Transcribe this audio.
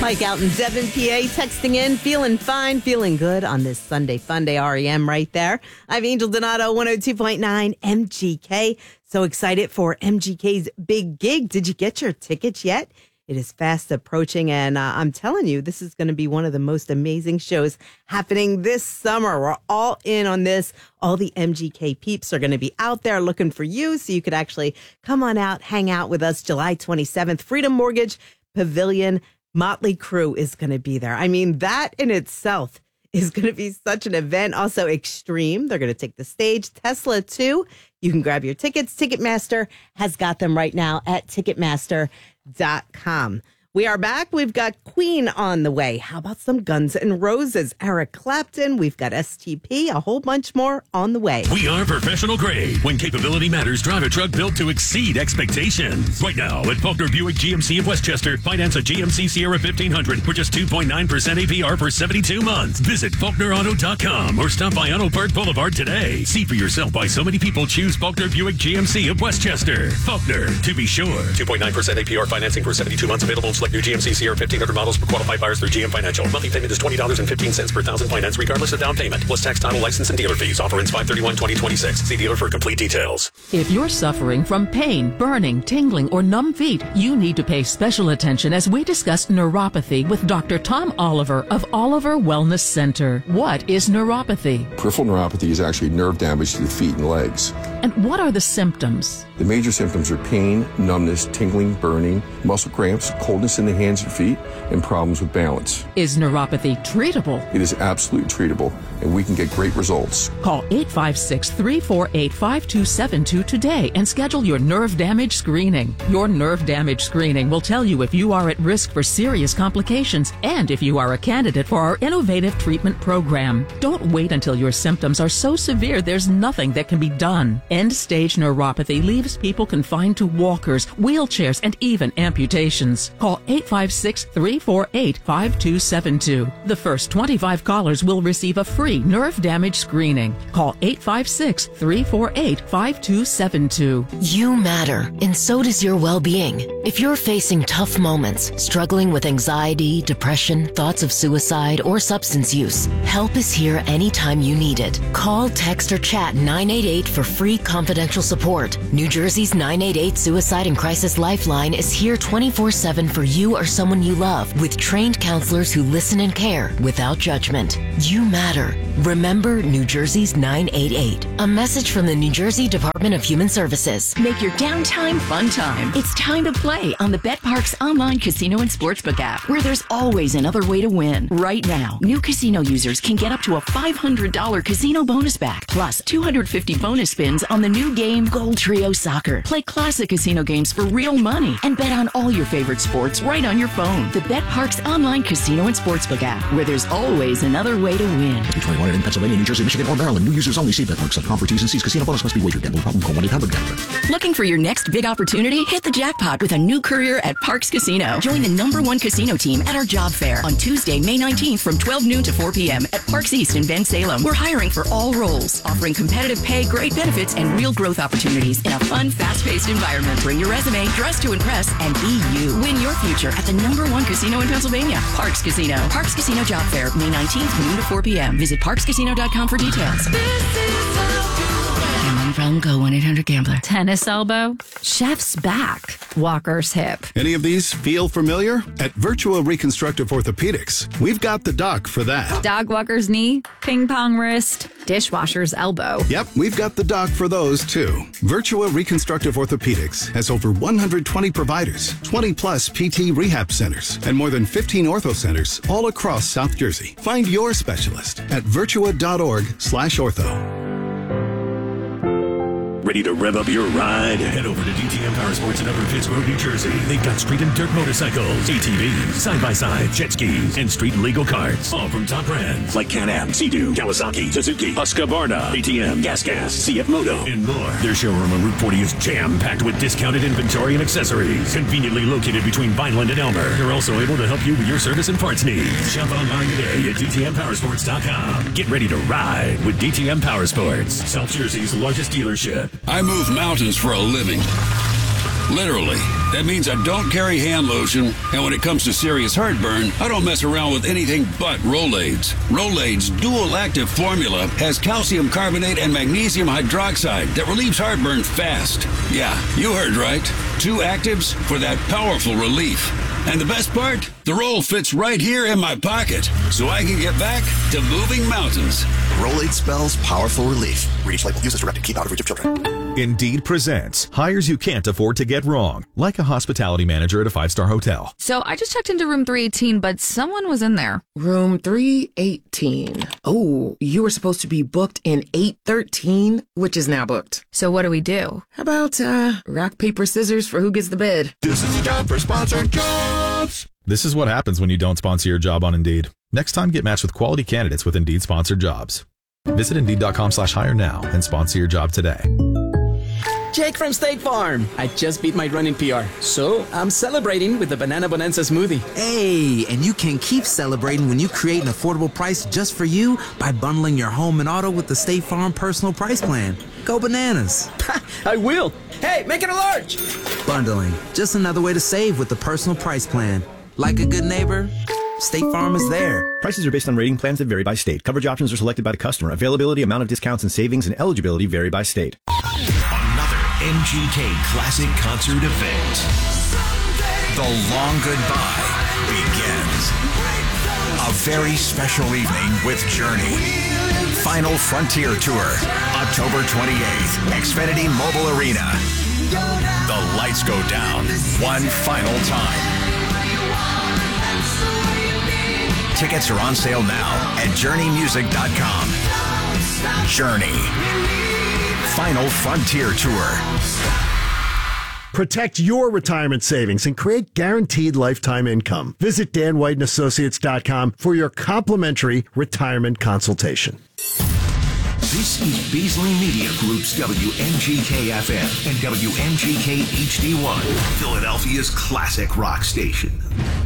Mike out in Devon, PA, texting in, feeling fine, feeling good on this Sunday Fun Day. REM right there. I'm Angel Donato, 102.9 MGK. So excited for MGK's big gig. Did you get your tickets yet? It is fast approaching, and I'm telling you, this is going to be one of the most amazing shows happening this summer. We're all in on this. All the MGK peeps are going to be out there looking for you, so you could actually come on out, hang out with us July 27th. Freedom Mortgage Pavilion. Motley Crue is going to be there. I mean, that in itself is going to be such an event. Also, Extreme, they're going to take the stage. Tesla, too. You can grab your tickets. Ticketmaster has got them right now at Ticketmaster.com. We are back. We've got Queen on the way. How about some Guns N' Roses? Eric Clapton. We've got STP. A whole bunch more on the way. We are professional grade. When capability matters, drive a truck built to exceed expectations. Right now at Faulkner Buick GMC of Westchester, finance a GMC Sierra 1500 for just 2.9% APR for 72 months. Visit FaulknerAuto.com or stop by Auto Park Boulevard today. See for yourself why so many people choose Faulkner Buick GMC of Westchester. Faulkner, to be sure. 2.9% APR financing for 72 months available. Select new GMC Sierra 1500 models for qualified buyers through GM Financial. Monthly payment is $20.15 per thousand finance, regardless of down payment. Plus tax, title, license, and dealer fees. Offer ends 5/31/2026. See dealer for complete details. If you're suffering from pain, burning, tingling, or numb feet, you need to pay special attention as we discuss neuropathy with Dr. Tom Oliver of Oliver Wellness Center. What is neuropathy? Peripheral neuropathy is actually nerve damage to the feet and legs. And what are the symptoms? The major symptoms are pain, numbness, tingling, burning, muscle cramps, coldness in the hands and feet, and problems with balance. Is neuropathy treatable? It is absolutely treatable, and we can get great results. Call 856-348-5272 today and schedule your nerve damage screening. Your nerve damage screening will tell you if you are at risk for serious complications and if you are a candidate for our innovative treatment program. Don't wait until your symptoms are so severe there's nothing that can be done. End-stage neuropathy leaves people confined to walkers, wheelchairs, and even amputations. Call 856-348-5272. The first 25 callers will receive a free nerve damage screening. Call 856-348-5272. You matter, and so does your well-being. If you're facing tough moments, struggling with anxiety, depression, thoughts of suicide, or substance use, help is here anytime you need it. Call, text, or chat 988 for free confidential support. New Jersey's 988 Suicide and Crisis Lifeline is here 24/7 for you or someone you love, with trained counselors who listen and care without judgment. You matter. Remember New Jersey's 988. A message from the New Jersey Department of Human Services. Make your downtime fun time. It's time to play on the BetParx online casino and sportsbook app, where there's always another way to win. Right now, new casino users can get up to a $500 casino bonus back, plus 250 bonus spins on the new game Gold Trio Soccer. Play classic casino games for real money and bet on all your favorite sports right on your phone. The BetParx online casino and sportsbook app, where there's always another way to win. 21 in Pennsylvania, New Jersey, Michigan, or Maryland. New users only. See BetParx.com for T's and C's. Casino bonus must be wagered. Gambling problem? Call 1-800-GAMBLER. Looking for your next big opportunity? Hit the jackpot with a new career at Parx Casino. Join the #1 casino team at our job fair on Tuesday, May 19th from 12 noon to 4 p.m. at Parx East in Ben Salem. We're hiring for all roles, offering competitive pay, great benefits, and real growth opportunities in a fun, fast-paced environment. Bring your resume, dress to impress, and be you. Win your future at the #1 casino in Pennsylvania, Parx Casino. Parx Casino Job Fair, May 19th, noon to 4 p.m. Visit parxcasino.com for details. Gambling problem? Go 1-800-GAMBLER. Tennis elbow, chef's back, walker's hip. Any of these feel familiar? At Virtua Reconstructive Orthopedics, we've got the doc for that. Dog walker's knee, ping pong wrist, dishwasher's elbow. Yep, we've got the doc for those too. Virtua Reconstructive Orthopedics has over 120 providers, 20 plus PT rehab centers, and more than 15 ortho centers all across South Jersey. Find your specialist at virtua.org/ortho. Ready to rev up your ride? Head over to DTM Power Sports in Upper Pittsburgh, New Jersey. They've got street and dirt motorcycles, ATVs, side-by-side, jet skis, and street legal carts. All from top brands like Can-Am, Sea-Doo, Kawasaki, Suzuki, Husqvarna, ATM, Gas, CF Moto, and more. Their showroom on Route 40 is jam-packed with discounted inventory and accessories. Conveniently located between Vineland and Elmer. They're also able to help you with your service and parts needs. Shop online today at DTMPowersports.com. Get ready to ride with DTM Power Sports, South Jersey's largest dealership. I move mountains for a living. Literally. That means I don't carry hand lotion, and when it comes to serious heartburn, I don't mess around with anything but Rolaids. Rolaids' dual-active formula has calcium carbonate and magnesium hydroxide that relieves heartburn fast. Yeah, you heard right. 2 actives for that powerful relief. And the best part? The roll fits right here in my pocket, so I can get back to moving mountains. Rolade spells powerful relief. Read each label. Use as directed. Keep out of reach of children. Indeed presents hires you can't afford to get wrong, like a hospitality manager at a 5-star hotel. So I just checked into room 318, but someone was in there. Room 318. Oh, you were supposed to be booked in 813, which is now booked. So what do we do? How about rock, paper, scissors for who gets the bid? This is a job for Sponsored Jobs. This is what happens when you don't sponsor your job on Indeed. Next time, get matched with quality candidates with Indeed sponsored jobs. Visit Indeed.com/hire now and sponsor your job today. Jake from State Farm. I just beat my running PR, so I'm celebrating with the Banana Bonanza smoothie. Hey, and you can keep celebrating when you create an affordable price just for you by bundling your home and auto with the State Farm Personal Price Plan. Go bananas. I will. Hey, make it a large. Bundling, just another way to save with the Personal Price Plan. Like a good neighbor, State Farm is there. Prices are based on rating plans that vary by state. Coverage options are selected by the customer. Availability, amount of discounts and savings, and eligibility vary by state. Another MGK Classic Concert event. The Long Goodbye begins. A very special evening with Journey. Final Frontier Tour, October 28th, Xfinity Mobile Arena. The lights go down one final time. Tickets are on sale now at JourneyMusic.com. Journey. Final Frontier Tour. Protect your retirement savings and create guaranteed lifetime income. Visit DanWhiteAssociates.com for your complimentary retirement consultation. This is Beasley Media Group's WMGK-FM and WMGK HD1, Philadelphia's classic rock station.